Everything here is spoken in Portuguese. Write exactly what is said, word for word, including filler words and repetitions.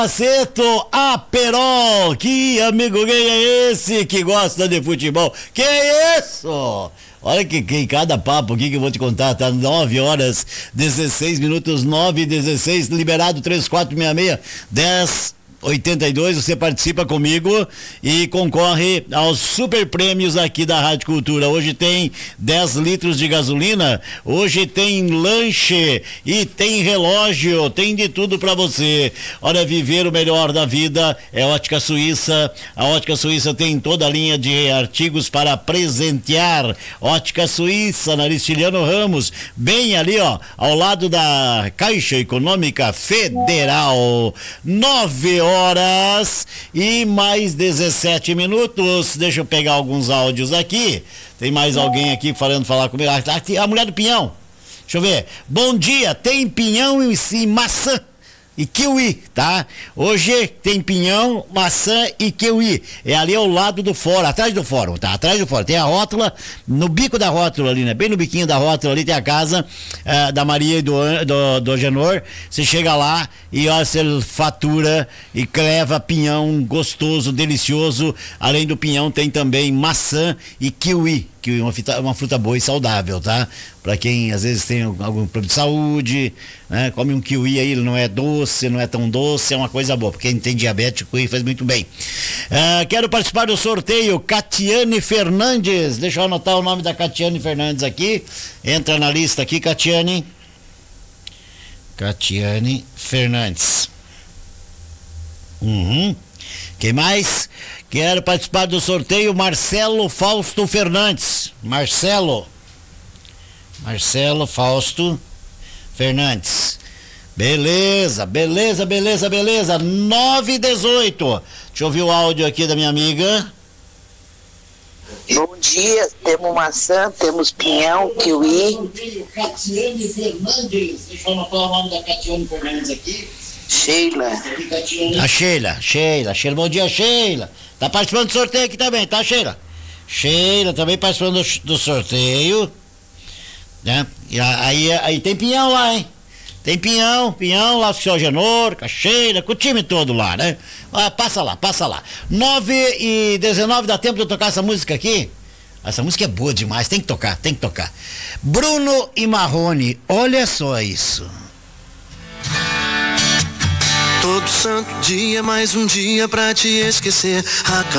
Aceto Aperol, que amigo gay é esse que gosta de futebol? Que é isso? Olha que, que cada papo aqui que eu vou te contar, tá? nove horas, dezesseis minutos, nove e dezesseis, liberado três quatro seis seis, dez oitenta e dois, você participa comigo e concorre aos super prêmios aqui da Rádio Cultura. Hoje tem dez litros de gasolina, hoje tem lanche e tem relógio, tem de tudo para você. Olha, viver o melhor da vida é Ótica Suíça. A Ótica Suíça tem toda a linha de artigos para presentear. Ótica Suíça, na Aristiliano Ramos, bem ali, ó, ao lado da Caixa Econômica Federal. Nove horas horas e mais dezessete minutos. Deixa eu pegar alguns áudios aqui. Tem mais alguém aqui falando, falar comigo. Aqui, a mulher do pinhão. Deixa eu ver. Bom dia, tem pinhão e, e maçã e kiwi, tá? Hoje tem pinhão, maçã e kiwi. É ali ao lado do fórum, atrás do fórum, tá? Atrás do fórum. Tem a rótula, no bico da rótula ali, né? Bem no biquinho da rótula ali tem a casa uh, da Maria e do, do, do Genor. Você chega lá e ó, você fatura e leva pinhão gostoso, delicioso. Além do pinhão tem também maçã e kiwi, que é uma, uma fruta boa e saudável, tá? Para quem às vezes tem algum problema de saúde, né? Come um kiwi aí, ele não é doce, não é tão doce, é uma coisa boa. Porque quem tem diabetes, o kiwi faz muito bem. Uh, quero participar do sorteio, Catiane Fernandes. Deixa eu anotar o nome da Catiane Fernandes aqui. Entra na lista aqui, Catiane. Catiane Fernandes. Uhum. Quem mais? Quero participar do sorteio, Marcelo Fausto Fernandes. Marcelo. Marcelo Fausto Fernandes. Beleza, beleza, beleza, beleza. nove e dezoito. Deixa eu ouvir o áudio aqui da minha amiga. Bom dia, temos maçã, temos pinhão, kiwi. Bom dia, Catiane Fernandes. Deixa eu anotar o nome da Catiane Fernandes aqui. Sheila. A Sheila, Sheila, Sheila. Bom dia, Sheila. Tá participando do sorteio aqui também, tá, Sheila? Sheila também participando do, do sorteio. Né? E aí, aí tem pinhão lá, hein? Tem pinhão, pinhão lá com o seu Genor, com a Sheila, com o time todo lá, né? Ah, passa lá, passa lá. nove e dezenove, dá tempo de eu tocar essa música aqui? Essa música é boa demais, tem que tocar, tem que tocar. Bruno e Marrone, olha só isso. Todo santo dia, mais um dia pra te esquecer.